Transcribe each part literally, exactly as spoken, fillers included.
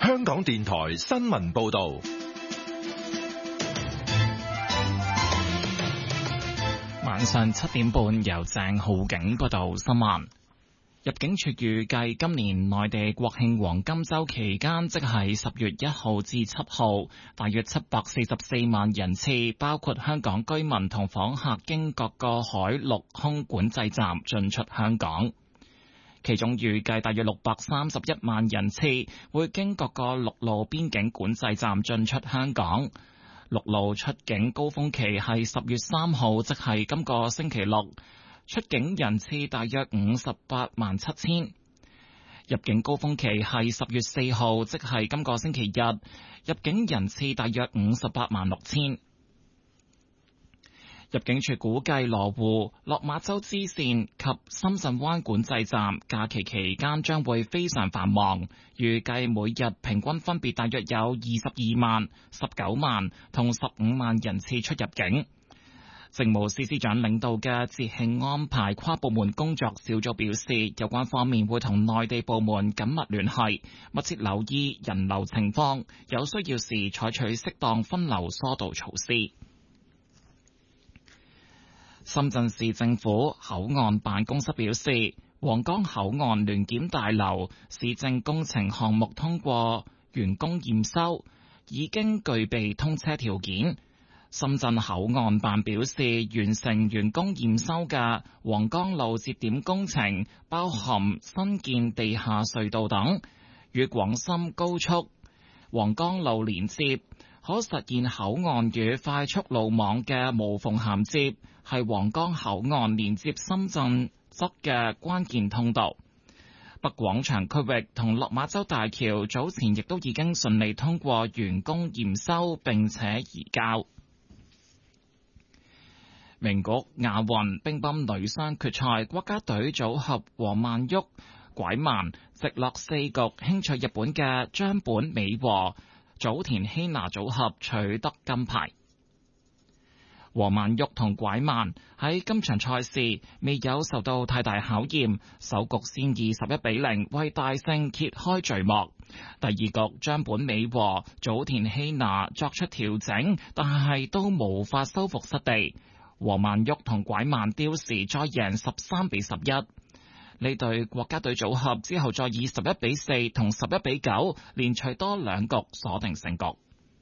香港電台新聞報道。 晚上七點半，由鄭浩景報道新聞。入境處預計今年內地國慶黃金週期間，即係十月一號至七號，大約七百四十四萬人次，包括香港居民同訪客，經各個海陸空管制站進出香港。其中預計大約六百三十一萬人次會經各個陸路邊境管制站進出香港。陸路出境高峰期係十月三號，即係今個星期六。出境人次大約五十八萬七千，入境高峰期係十月四號，即係今個星期日，入境人次大約五十八萬六千。入境處估計羅湖、落馬洲支線及深圳灣管制站假期期間將會非常繁忙，預計每日平均分別大約有二十二萬、十九萬同十五萬人次出入境。政務司司長領導嘅節慶安排跨部門工作小組表示，有關方面會同內地部門緊密聯繫，密切留意人流情況，有需要時採取適當分流疏導措施。深圳市政府口岸辦公室表示，皇崗口岸聯檢大樓市政工程項目通過完工驗收，已經具備通車條件。深圳口岸辦表示，完成完工驗收嘅皇崗路節點工程，包含新建地下隧道等，與廣深高速皇崗路連接，可實現口岸與快速路網嘅無縫銜接，係皇崗口岸連接深圳側嘅關鍵通道。北廣場區域同落馬洲大橋早前亦都已經順利通過完工驗收並且移交。名局亞運乒乓女雙決賽，國家隊組合王曼昱、拐萬直落四局輕取日本嘅張本美和、早田希娜組合取得金牌。王曼昱同拐萬喺今場賽事未有受到太大考驗，首局先以十一比零為大勝揭開序幕。第二局張本美和、早田希娜作出調整，但係都無法收復失地。王曼昱同拐萬刁時再贏十三比十一，呢對國家隊組合之後再以十一比四同十一比九連取多兩局鎖定勝局。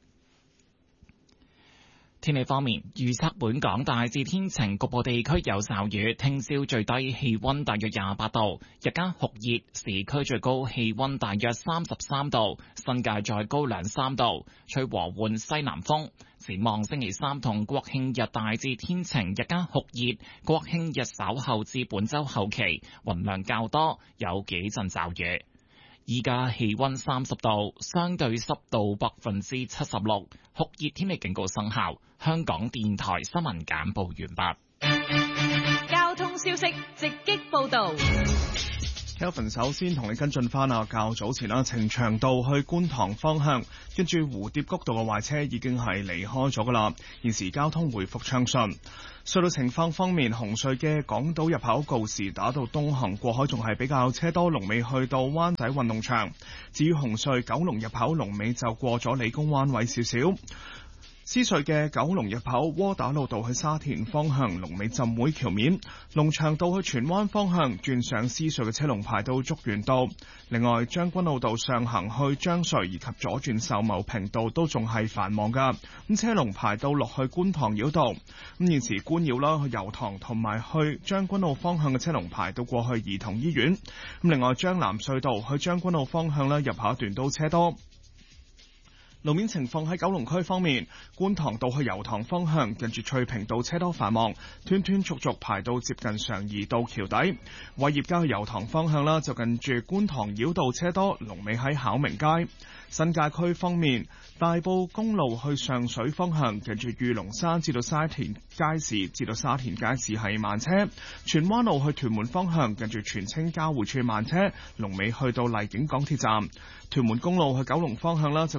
天氣方面，預測本港大致天晴，局部地區有驟雨。聽朝最低氣溫大約廿八度，日間酷熱，市區最高氣溫大約三十三度，新界再高兩三度，吹和緩西南風。展望星期三同國慶日大致天晴，日間酷熱。國慶日稍後至本周後期雲量較多，有幾陣驟雨。依家氣溫三十度，相對濕度百分之七十六，酷熱天氣警告生效。香港電台新聞簡報完畢。交通消息直擊報道。 Kelvin 首先同你跟進翻啊，較早前啦，呈祥道去觀塘方向，跟住蝴蝶谷道嘅壞車已經係離開咗噶啦，現時交通回復暢順。隧道情況方面，紅隧嘅港島入口告士打道東行過海仲係比較車多，龍尾去到灣仔運動場。至於紅隧九龍入口龍尾就過咗理工灣位少少。獅隧嘅九龍入口窩打老道去沙田方向龍尾浸會橋面，龍翔道去荃灣方向轉上獅隧嘅車龍排到竹園道。另外將軍澳道上行去將隧以及左轉秀茂坪道都仲係繁忙噶，咁車龍排到落去觀塘繞道。咁現時觀繞啦去油塘同埋去將軍澳方向嘅車龍排到過去兒童醫院。咁另外將南隧道去將軍澳方向咧入下一段都車多。路面情況喺九龍區方面，觀塘道去油塘方向近住翠屏道車多繁忙，斷斷續續排到接近常怡道橋底。偉業街去油塘方向啦，就近住觀塘繞道車多，龍尾喺巧明街。新界區方面，大埔公路去上水方向近住御龍山至到沙田街市至到沙田街市係慢車。荃灣路去屯門方向近住荃青交匯處慢車，龍尾去到荔景港鐵站。屯門公路去九龍方向啦，就近住兆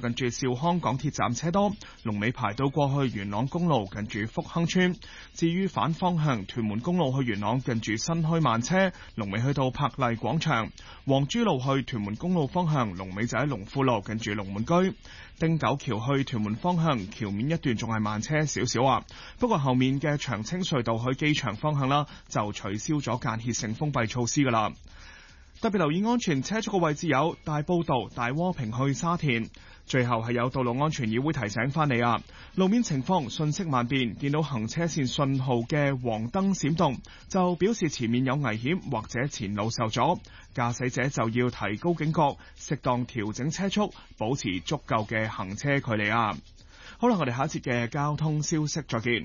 兆康港鐵站車多，龍尾排到過去元朗公路近住福亨村。至於反方向屯門公路去元朗近住新墟慢車，龍尾去到柏麗廣場。黃珠路去屯門公路方向，龍尾就喺龍富路近住龍門居。汀九橋去屯門方向橋面一段仲係慢車少少啊，不過後面嘅長青隧道去機場方向啦，就取消咗間歇性封閉措施噶啦。特別留意安全車速嘅位置有大埔道大窩坪去沙田。最後係有道路安全議會提醒翻你啊，路面情況瞬息萬變，見到行車線信號嘅黃燈閃動，就表示前面有危險或者前路受阻，駕駛者就要提高警覺，適當調整車速，保持足夠嘅行車距離啊。好啦，我哋下一節嘅交通消息再見。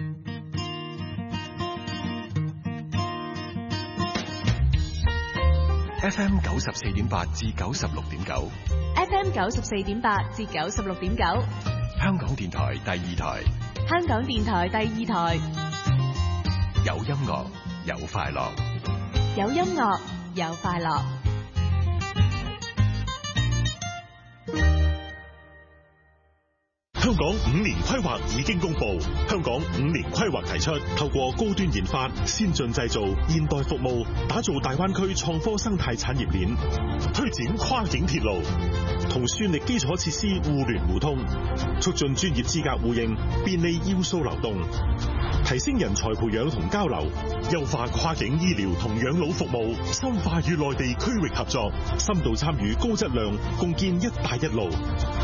F M 九十四點八至九十六點九 F M 九十四點八至九十六點九， 香港電台第二台， 香港電台第二台， 有音樂有快樂， 有音樂有快樂。 香港五年規劃已經公布，香港五年規劃提出透過高端研發、先進製造、現代服務，打造大灣區創科生態產業鏈，推展跨境鐵路，同算力基礎設施互聯互通，促進專業資格互認，便利要素流動，提升人才培養同交流，優化跨境醫療同養老服務，深化與內地區域合作，深度參與高質量共建一帶一路。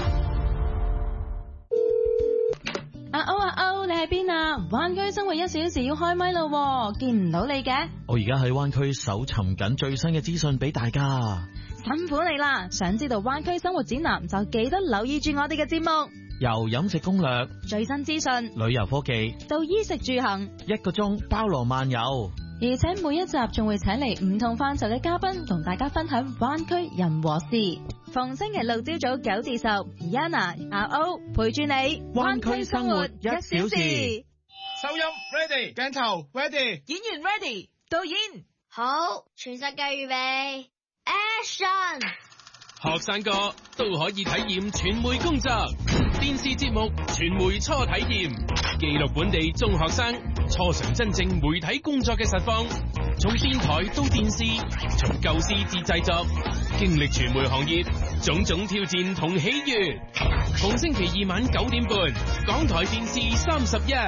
阿歐阿歐，你喺邊啊？灣區生活一小時要開咪咯，見唔到你嘅。 我而家喺灣區搜尋緊最新嘅資訊俾大家。 辛苦你啦！想知道灣區生活指南就記得留意住我哋嘅節目， 由飲食攻略、 最新資訊、 旅遊科技到衣食住行， 一個鐘包羅萬有。 而且每一集仲會請嚟唔同範疇嘅嘉賓，同大家分享灣區人和事。逢星期六朝早九至十 ，Yana 阿歐陪住你，灣區生活一小時。 收音 ready， 鏡頭 ready， 演員 ready， 導演好，全世界預備 ，Action！ 學生哥都可以體驗傳媒工作，電視節目傳媒初體驗，記錄本地中學生初嘗真正媒體工作嘅實況，從電台到電視，從構思至製作，經歷傳媒行業種種挑戰同喜悅。逢星期二晚九點半，港台電視三十一。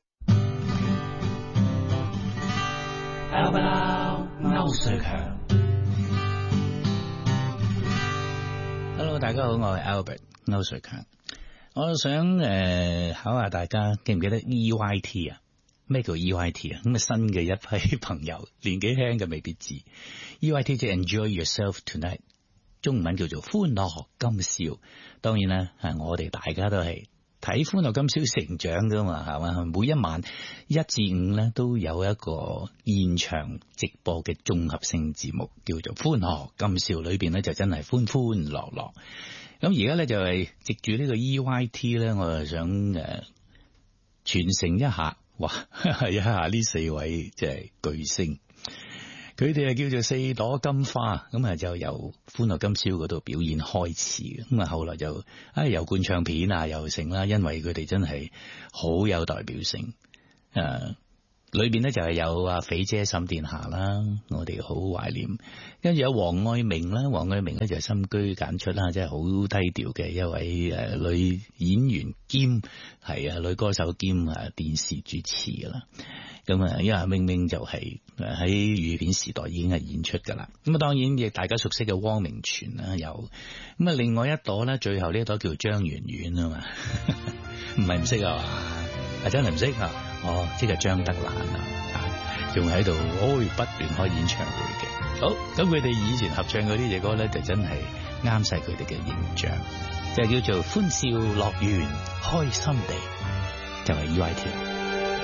歐瑞強 ，Hello， 大家好，我係 Albert 歐瑞強。我想誒、呃、考下大家記唔記得 E Y T 啊？咩叫 E Y T 啊？咁啊新嘅一批朋友，年紀輕嘅未必知。E Y T 即係 Enjoy Yourself Tonight， 中文叫做歡樂今宵。當然啦，係我哋大家都係睇歡樂今宵成長噶嘛，係嘛？每一晚一至五咧都有一個現場直播嘅綜合性節目，叫做歡樂今宵，裏邊咧就真係歡歡樂樂。咁而家咧就係藉住呢個 E Y T 咧，我就想誒傳承一下，哇，一下呢四位即係巨星，佢哋係叫做四朵金花，咁啊就由歡樂今宵嗰度表演開始嘅，咁啊後來就啊又灌唱片啊又成啦，因為佢哋真係好有代表性，誒、啊。裏邊咧就係有阿肥姐沈殿霞啦，我哋好懷念。跟住有黃愛明啦，黃愛明咧就係深居簡出啦，即係好低調嘅一位誒女演員兼係啊女歌手兼啊電視主持噶啦。咁啊，因為阿明明就係喺粵語片時代已經係演出噶啦。咁啊，當然亦大家熟悉嘅汪明荃啦，有咁啊，另外一朵咧，最後呢一朵叫張圓圓啊嘛，唔係唔識啊嘛，啊真係唔識啊。哦，即係張德蘭啊，仲喺度，哦，不斷開演唱會嘅。好，咁佢哋以前合唱嗰啲隻歌咧，就真係啱晒佢哋嘅形象，就係叫做歡笑樂園，開心地，就係 E Y T。